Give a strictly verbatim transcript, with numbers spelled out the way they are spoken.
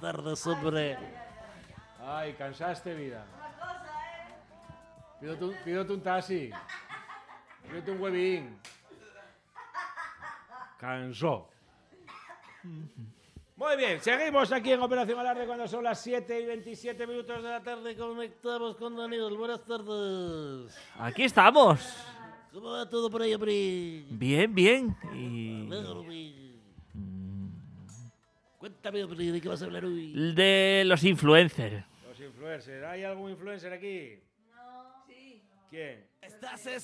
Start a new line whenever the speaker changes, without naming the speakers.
tardes, hombre.
Ay, cansaste, vida. Pídote un, pídote un taxi. Pídote un huevín. Cansó. Muy bien, seguimos aquí en Operación Alarde cuando son las siete y veintisiete minutos de la tarde. Conectamos con Daniel. Buenas tardes.
Aquí estamos.
¿Cómo va todo por ahí, hombre?
Bien, bien. Y...
Cuéntame, hombre, ¿de qué vas a hablar hoy?
De los influencers.
Los influencers. ¿Hay algún influencer aquí?
No. Sí.
¿Quién?
Estás